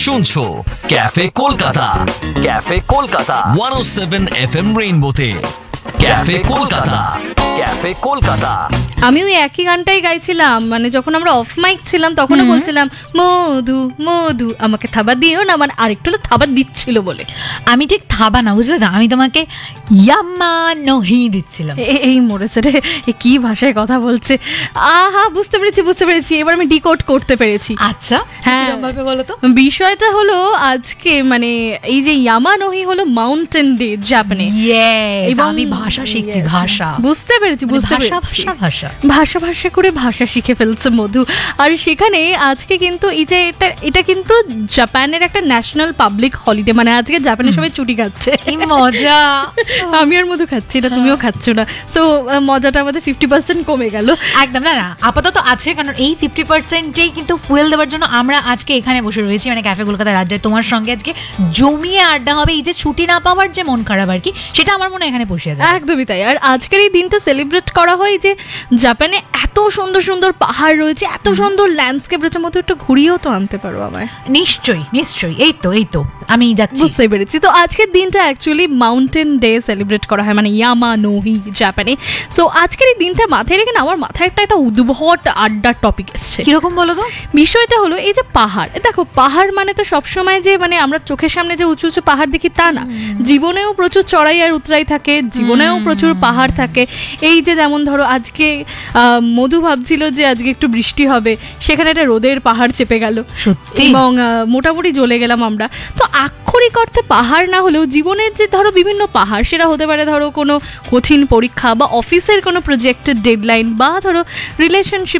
শুনছো cafe Kolkata, cafe Kolkata 107 FM রেইনবোতে। Cafe Kolkata, cafe Kolkata. আমি ওই একই গানটাই গাইছিলাম, মানে যখন আমরা অফ মাইক ছিলাম তখনও বলছিলাম মধু মধু আমাকে থাবা দিও না, মানে আরেকটু থাবা দিচ্ছিল বলে। আমি ঠিক থাবা না, বুঝলে তো, আমি তোমাকে ইয়াম্মা নহি দিচ্ছিলাম। এই মরেছে রে, কি ভাষায় কথা বলছে। আহা, বুঝতে পেরেছি, এবার আমি ডিকোড করতে পেরেছি। আচ্ছা, হ্যাঁ, বলো তো। বিষয়টা হলো আজকে মানে এই যে ইয়ামানোহি হলো মাউন্টেন ডে জাপানে। এবং আমি ভাষা শিখছি, ভাষা বুঝতে পেরেছি ভাষা করে ভাষা শিখে ফেলছে মধু। আর সেখানে আজকে কিন্তু এই যে এটা কিন্তু জাপানের একটা ন্যাশনাল পাবলিক হলিডে, মানে আজকে জাপানের সবাই ছুটি খাচ্ছে। মজা। আমি আর মধু খাচ্ছি না, তুমিও খাচ্ছ না, সো মজাটা আমাদের 50% কমে গেল। একদম না, আপাতত আছে, কারণ এই 50%ই কিন্তু ফুয়েল দেওয়ার জন্য আমরা আজকে এখানে বসে রয়েছি, মানে ক্যাফে কলকাতার আড্ডায় তোমার সঙ্গে আজকে জমিয়ে আড্ডা হবে। এই যে ছুটি না পাওয়ার যে মন খারাপ আর কি, সেটা আমার মনে হয় এখানে বসে আছে। একদমই তাই। আর আজকের এই দিনটা সেলিব্রেট করা হয় যে জাপানে এত সুন্দর সুন্দর পাহাড় রয়েছে, এত সুন্দর ল্যান্ডস্কেপ রয়েছে, মতো একটু ঘুরিয়েও তো আনতে পারো আমায়। নিশ্চয়ই এই তো আমি যাচ্ছি। বুঝতে পেরেছি। তো আজকের দিনটা অ্যাকচুয়ালি মাউন্টেন ডে সেলিব্রেট করা হয়, মানে ইয়ামানোহি জাপানে। সো আজকের এই দিনটা মাথায় রেখে না আমার মাথায় একটা উদ্ভট আড্ডার টপিক এসছে। কিরকম বলো তো? বিষয়টা হলো এই যে পাহাড়, দেখো পাহাড় মানে তো সবসময় যে মানে আমরা চোখের সামনে যে উঁচু উঁচু পাহাড় দেখি তা না, জীবনেও প্রচুর চড়াই আর উতরাই থাকে, জীবনেও প্রচুর পাহাড় থাকে। এই যে যেমন ধরো আজকে মধু ভাবছিল যে আজকে একটু বৃষ্টি হবে, সেখানে একটা রোদের পাহাড় চেপে গেল সত্যি, এবং মোটামুটি জ্বলে গেলাম আমরা। তো আক্ষরিক অর্থে পাহাড় না হলেও জীবনের যে ধরো বিভিন্ন পাহাড়, সেটা হতে পারে ধরো কোনো কঠিন পরীক্ষা বা অফিসের কোনো প্রজেক্টের ডেডলাইন বা ধরো রিলেশনশিপ